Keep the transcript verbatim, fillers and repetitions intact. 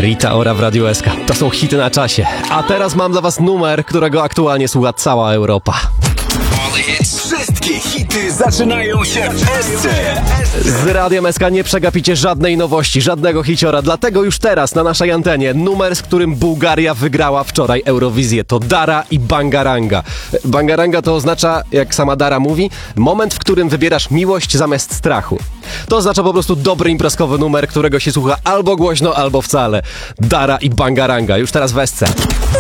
Rita Ora w Radiu S K. To są hity na czasie. A teraz mam dla was numer, którego aktualnie słucha cała Europa. Wszystkie hity zaczynają się w S C. Z Radiem S K nie przegapicie żadnej nowości, żadnego hiciora, dlatego już teraz na naszej antenie numer, z którym Bułgaria wygrała wczoraj Eurowizję. To Dara i Bangaranga. Bangaranga to oznacza, jak sama Dara mówi, moment, w którym wybierasz miłość zamiast strachu. To oznacza po prostu dobry imprezkowy numer, którego się słucha albo głośno, albo wcale. Dara i Bangaranga, już teraz w S C.